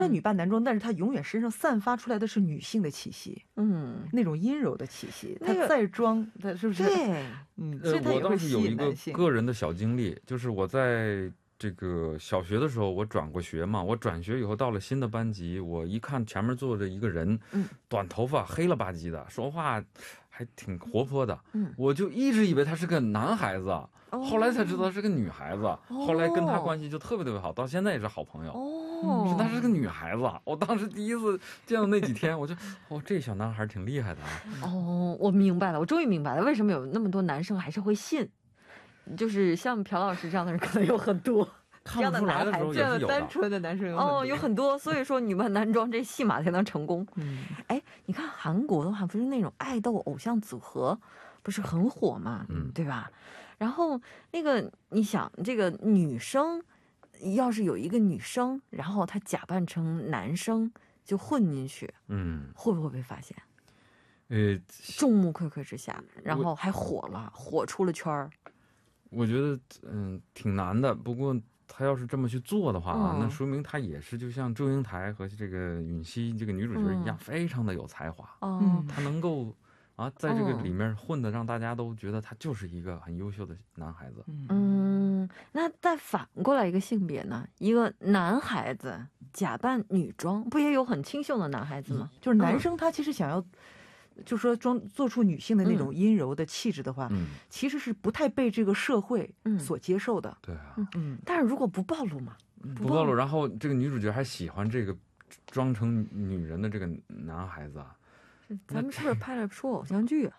女扮男装，但是她永远身上散发出来的是女性的气息，那种阴柔的气息。她再装，她是不是？ 对， 所以她也会我当时有一个吸引男性。 个人的小经历，就是我在这个小学的时候，我转过学嘛，我转学以后到了新的班级，我一看前面坐着一个人，短头发，黑了吧唧的，说话还挺活泼的，我就一直以为他是个男孩子，后来才知道是个女孩子，后来跟他关系就特别特别好，到现在也是好朋友。是她是个女孩子，我当时第一次见到那几天，我就这小男孩挺厉害的啊。 我明白了，我终于明白了，为什么有那么多男生还是会信，就是像朴老师这样的人可能有很多。 看不出来的时候也是有的， 单纯的男生有很多，所以说女扮男装这戏码才能成功。你看韩国的话，不是那种爱豆偶像组合不是很火嘛，对吧？然后那个你想，这个女生要是有一个女生，然后她假扮成男生就混进去，会不会被发现？众目睽睽之下，然后还火了，火出了圈儿。 我觉得挺难的，不过他要是这么去做的话，那说明他也是就像祝英台和这个允熙这个女主角一样，非常的有才华。他能够在这个里面混的，让大家都觉得他就是一个很优秀的男孩子。 那再反过来一个性别呢？一个男孩子假扮女装，不也有很清秀的男孩子吗？ 就是男生他其实想要。就说做出女性的那种阴柔的气质的话，其实是不太被这个社会所接受的。 对啊， 但是如果不暴露嘛， 不暴露，然后这个女主角还喜欢这个装成女人的这个男孩子啊。 咱们是不是拍了出偶像剧啊？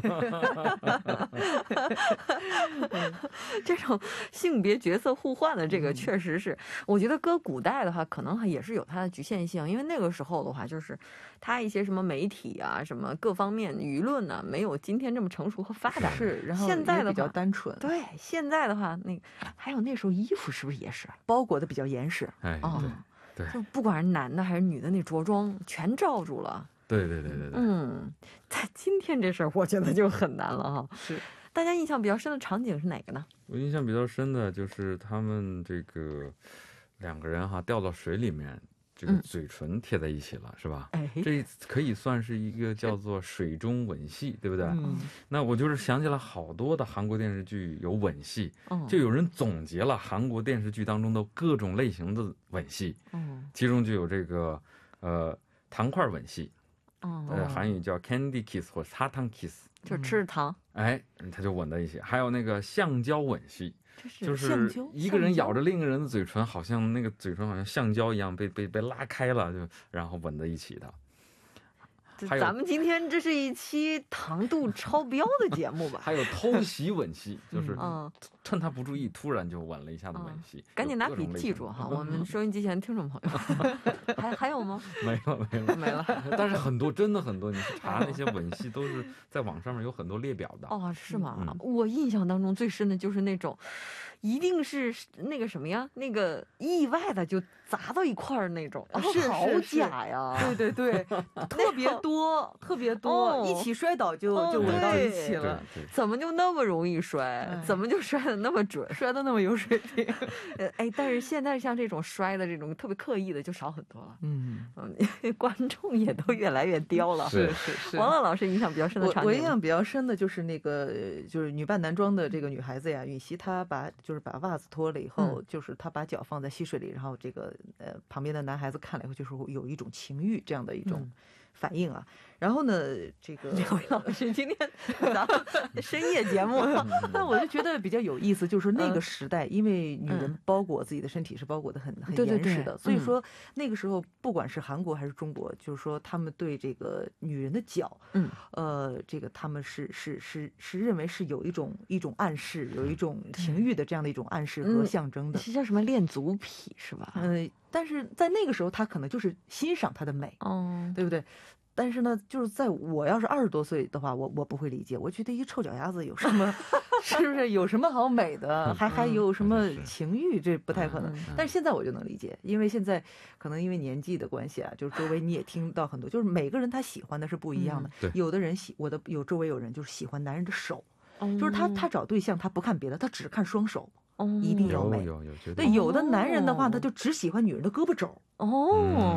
这种性别角色互换的这个确实是，我觉得搁古代的话，可能也是有它的局限性，因为那个时候的话，就是它一些什么媒体啊，什么各方面舆论呢，没有今天这么成熟和发达。 是，然后现在的话比较单纯。 对，现在的话，还有那时候衣服是不是也是包裹的比较严实？ 对， 就不管是男的还是女的，那着装全罩住了。 对， 在今天这事儿，我觉得就很难了哈。 是， 大家印象比较深的场景是哪个呢？ 我印象比较深的就是他们这个两个人掉到水里面，这个嘴唇贴在一起了，是吧？这可以算是一个叫做水中吻戏，对不对？那我就是想起了好多的韩国电视剧有吻戏，就有人总结了韩国电视剧当中的各种类型的吻戏，其中就有这个糖块吻戏。韩语叫 candy kiss 或사탕 kiss， 就是吃糖， 他就吻在一起。还有那个橡胶吻戏，就是一个人咬着另一个人的嘴唇，好像那个嘴唇好像橡胶一样被拉开了，就然后吻在一起的。 咱们今天这是一期糖度超标的节目吧？ 还有偷袭吻戏，就是趁他不注意，突然就吻了一下的吻戏。 赶紧拿笔记住哈，我们收音机前听众朋友。还有吗？没了。 但是很多，真的很多，你去查那些吻戏都是在网上面有很多列表的。 是吗？我印象当中最深的就是那种，一定是那个什么呀，那个意外的就砸到一块儿那种，好假呀！ 对，特别多，一起摔倒就吻到一起了。 怎么就那么容易摔？怎么就摔得那么准？ 摔得那么有水平？ 但是现在像这种摔的这种特别刻意的就少很多了。观众也都越来越刁了。 是。 王乐老师印象比较深的场景， 我印象比较深的就是那个就是女扮男装的这个女孩子呀，允熙她把袜子脱了以后，就是她把脚放在溪水里，然后这个旁边的男孩子看了以后，就是有一种情欲这样的一种反应啊。然后呢，这个两位老师今天咱们深夜节目， 但我就觉得比较有意思，就是那个时代，因为女人包裹自己的身体是包裹的很严实的，所以说那个时候不管是韩国还是中国，就是说他们对这个女人的脚，这个他们是认为是有一种暗示，有一种情欲的这样的一种暗示和象征的， 是叫什么恋足癖是吧？ 但是在那个时候，他可能就是欣赏她的美，对不对？但是呢，就是在我要是20多岁的话，我不会理解。我觉得一臭脚丫子有什么，是不是有什么好美的？还有什么情欲？这不太可能。但是现在我就能理解，因为现在可能因为年纪的关系啊，就是周围你也听到很多，就是每个人他喜欢的是不一样的。有的人周围有人就是喜欢男人的手，就是他找对象他不看别的，他只看双手。一定要美。 有对，有的男人的话，他就只喜欢女人的胳膊肘。